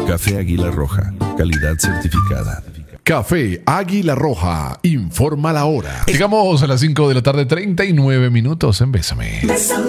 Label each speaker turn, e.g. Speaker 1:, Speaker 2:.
Speaker 1: Café Águila Roja, calidad certificada.
Speaker 2: Café Águila Roja, informa la hora. Llegamos a las 5 de la tarde, 39 minutos en Bésame.